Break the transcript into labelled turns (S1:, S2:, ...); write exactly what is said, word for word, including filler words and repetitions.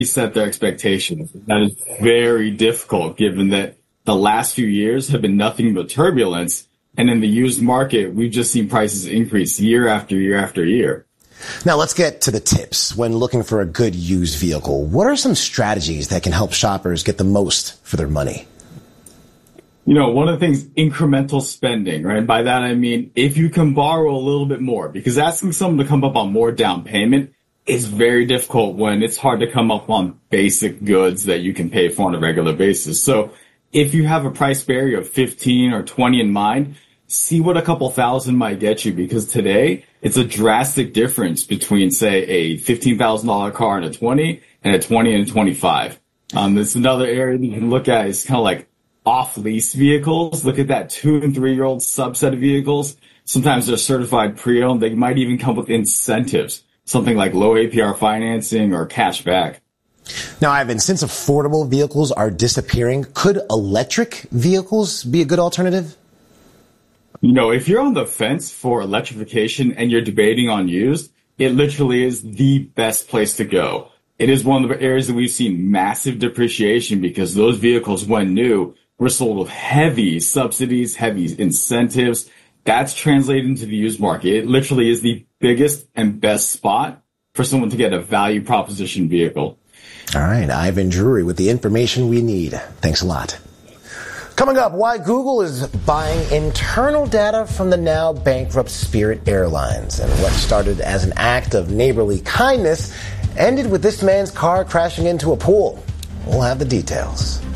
S1: set their expectations. That is very difficult given that the last few years have been nothing but turbulence. And in the used market, we've just seen prices increase year after year after year.
S2: Now let's get to the tips when looking for a good used vehicle. What are some strategies that can help shoppers get the most for their money?
S1: You know, one of the things, incremental spending, right? By that, I mean, if you can borrow a little bit more, because asking someone to come up on more down payment is very difficult when it's hard to come up on basic goods that you can pay for on a regular basis. So if you have a price barrier of fifteen or twenty in mind, see what a couple thousand might get you, because today it's a drastic difference between, say, a fifteen thousand dollars car and a twenty and a twenty and a twenty-five. Um, there's another area you can look at is kind of like off-lease vehicles. Look at that two and three-year-old subset of vehicles. Sometimes they're certified pre-owned. They might even come with incentives, something like low A P R financing or cash back.
S2: Now, Ivan, since affordable vehicles are disappearing, could electric vehicles be a good alternative?
S1: You know, if you're on the fence for electrification and you're debating on used, it literally is the best place to go. It is one of the areas that we've seen massive depreciation because those vehicles, when new, were sold with heavy subsidies, heavy incentives. That's translated into the used market. It literally is the biggest and best spot for someone to get a value proposition vehicle.
S2: All right, Ivan Drury with the information we need. Thanks a lot. Coming up, why Google is buying internal data from the now bankrupt Spirit Airlines, and what started as an act of neighborly kindness ended with this man's car crashing into a pool. We'll have the details.